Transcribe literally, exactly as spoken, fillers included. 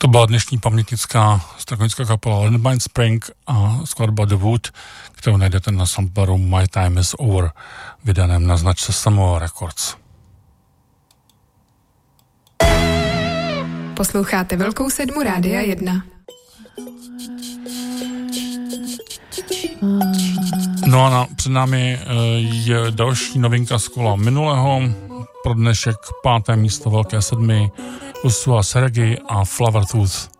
To byla dnešní pamětnická strakonická kapela Landmine Spring a skladba The Wood, kterou najdete na sampleru My Time Is Over, vydaném na značce Samoa Records. Posloucháte Velkou sedmu Rádia jedna. No a na, před námi je další novinka z kola minulého. Pro dnešek páté místo Velké sedmi Ursula Sergi a Flower Tooth.